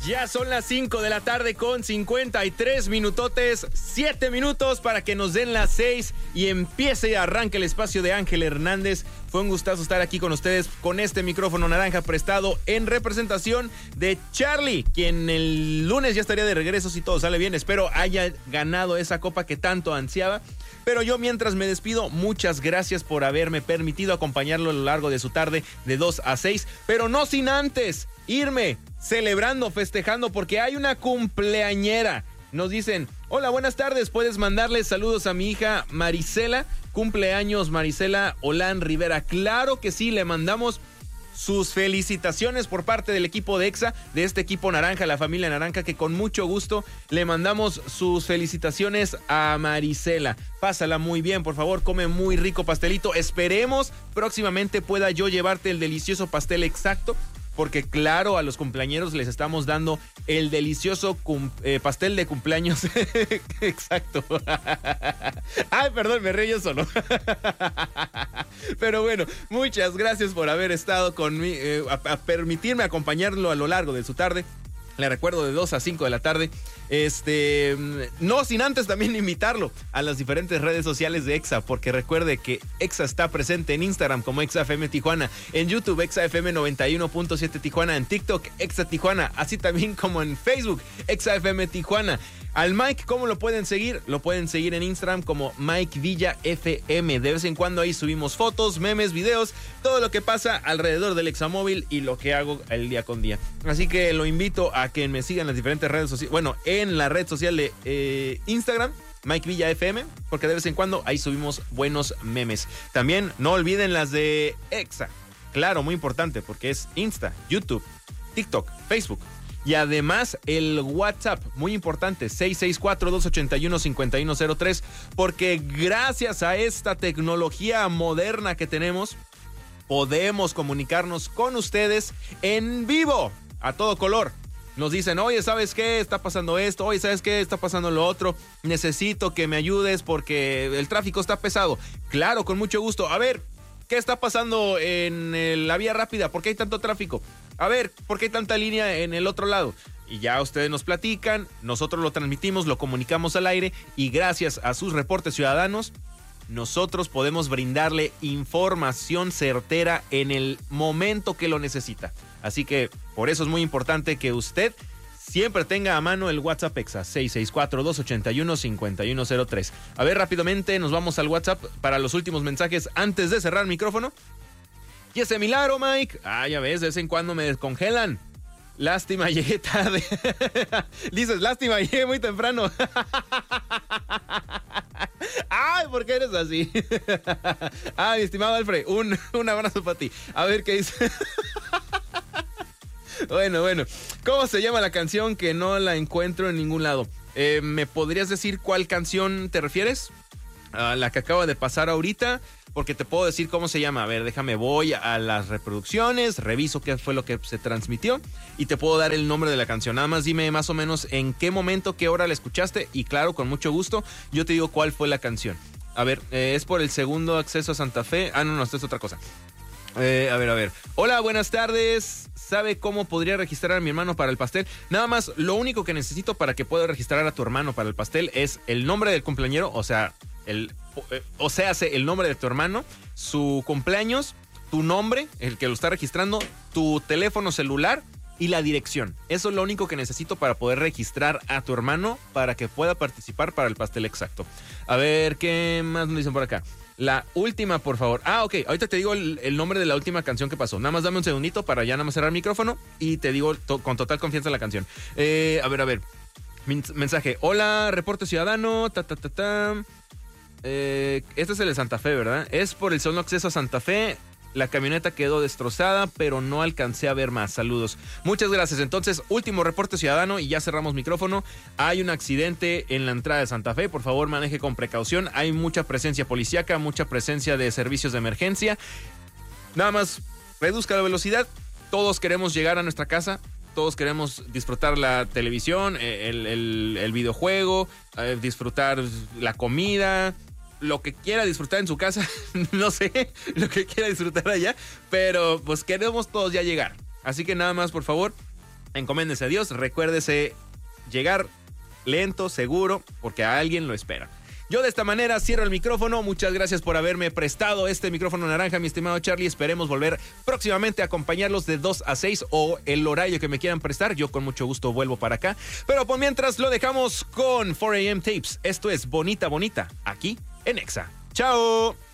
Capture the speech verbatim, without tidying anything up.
Ya son las cinco de la tarde con cincuenta y tres minutotes, siete minutos para que nos den las seis y empiece y arranque el espacio de Ángel Hernández. Fue un gustazo estar aquí con ustedes con este micrófono naranja prestado en representación de Charlie, quien el lunes ya estaría de regreso si todo sale bien. Espero haya ganado esa copa que tanto ansiaba. Pero yo mientras me despido, muchas gracias por haberme permitido acompañarlo a lo largo de su tarde de dos a seis, pero no sin antes irme celebrando, festejando, porque hay una cumpleañera. Nos dicen, hola, buenas tardes, puedes mandarle saludos a mi hija Marisela, cumpleaños Marisela Olán Rivera. Claro que sí, le mandamos sus felicitaciones por parte del equipo de EXA, de este equipo naranja, la familia naranja, que con mucho gusto le mandamos sus felicitaciones a Marisela. Pásala muy bien, por favor, come muy rico pastelito. Esperemos próximamente pueda yo llevarte el delicioso pastel exacto, porque claro, a los cumpleañeros les estamos dando el delicioso cum, eh, pastel de cumpleaños exacto. Ay, perdón, me río yo solo. Pero bueno, muchas gracias por haber estado conmigo, eh, a, a permitirme acompañarlo a lo largo de su tarde. Le recuerdo de dos a cinco de la tarde. Este, no sin antes también invitarlo a las diferentes redes sociales de EXA, porque recuerde que EXA está presente en Instagram como EXA-F M Tijuana, en YouTube EXA-F M noventa y uno punto siete Tijuana, en TikTok EXA Tijuana, así también como en Facebook EXA-F M Tijuana. Al Mike, ¿cómo lo pueden seguir? Lo pueden seguir en Instagram como Mike Villa F M. De vez en cuando ahí subimos fotos, memes, videos, todo lo que pasa alrededor del Examóvil y lo que hago el día con día. Así que lo invito a que me sigan en las diferentes redes sociales. Bueno, en la red social de eh, Instagram, Mike Villa F M, porque de vez en cuando ahí subimos buenos memes. También no olviden las de EXA. Claro, muy importante, porque es Insta, YouTube, TikTok, Facebook. Y además el WhatsApp, muy importante, seis seis cuatro, dos ocho uno, cinco uno cero tres, porque gracias a esta tecnología moderna que tenemos, podemos comunicarnos con ustedes en vivo, a todo color. Nos dicen, oye, ¿sabes qué? Está pasando esto, oye, ¿sabes qué? Está pasando lo otro, necesito que me ayudes porque el tráfico está pesado. Claro, con mucho gusto. A ver, ¿qué está pasando en la vía rápida? ¿Por qué hay tanto tráfico? A ver, ¿por qué hay tanta línea en el otro lado? Y ya ustedes nos platican, nosotros lo transmitimos, lo comunicamos al aire y gracias a sus reportes ciudadanos, nosotros podemos brindarle información certera en el momento que lo necesita. Así que por eso es muy importante que usted siempre tenga a mano el WhatsApp EXA, seis seis cuatro, dos ocho uno, cinco uno cero tres. A ver, rápidamente nos vamos al WhatsApp para los últimos mensajes antes de cerrar el micrófono. Y ese milagro, Mike. Ah, ya ves, de vez en cuando me descongelan. Lástima, llegué tarde. Dices, lástima, llegué muy temprano. Ay, ¿por qué eres así? Ah, mi estimado Alfred, un, un abrazo para ti. A ver qué dice. Bueno, bueno. ¿Cómo se llama la canción que no la encuentro en ningún lado? Eh, ¿Me podrías decir cuál canción te refieres? Uh, la que acaba de pasar ahorita, porque te puedo decir cómo se llama. A ver, déjame, voy a las reproducciones, reviso qué fue lo que se transmitió y te puedo dar el nombre de la canción. Nada más dime más o menos en qué momento, qué hora la escuchaste y claro, con mucho gusto, yo te digo cuál fue la canción. A ver, eh, es por el segundo acceso a Santa Fe. Ah, no, no, esto es otra cosa. Eh, a ver, a ver. Hola, buenas tardes. ¿Sabe cómo podría registrar a mi hermano para el pastel? Nada más, lo único que necesito para que pueda registrar a tu hermano para el pastel es el nombre del cumpleañero, o sea, el, o sea, el nombre de tu hermano, su cumpleaños, tu nombre, el que lo está registrando, tu teléfono celular y la dirección. Eso es lo único que necesito para poder registrar a tu hermano para que pueda participar para el pastel exacto. A ver, ¿qué más nos dicen por acá? La última, por favor. Ah, ok. Ahorita te digo el, el nombre de la última canción que pasó. Nada más dame un segundito para ya nada más cerrar el micrófono y te digo to- con total confianza la canción. Eh, a ver, a ver. Mensaje. Hola, reporte ciudadano. Ta, ta, ta, ta. Eh, este es el de Santa Fe, ¿verdad? Es por el segundo acceso a Santa Fe. La camioneta quedó destrozada, pero no alcancé a ver más. Saludos. Muchas gracias. Entonces, último reporte ciudadano y ya cerramos micrófono. Hay un accidente en la entrada de Santa Fe. Por favor, maneje con precaución. Hay mucha presencia policíaca, mucha presencia de servicios de emergencia. Nada más, reduzca la velocidad. Todos queremos llegar a nuestra casa. Todos queremos disfrutar la televisión, el, el, el videojuego, eh, disfrutar la comida, lo que quiera disfrutar en su casa, no sé, lo que quiera disfrutar allá, pero pues queremos todos ya llegar. Así que nada más, por favor, Encoméndese a Dios, recuérdese llegar lento, seguro, porque a alguien lo espera. Yo de esta manera cierro el micrófono. Muchas gracias por haberme prestado este micrófono naranja, mi estimado Charlie. Esperemos volver próximamente a acompañarlos de dos a seis o el horario que me quieran prestar. Yo con mucho gusto vuelvo para acá. Pero por mientras lo dejamos con cuatro a eme Tapes. Esto es Bonita Bonita, aquí en Exa. ¡Chao!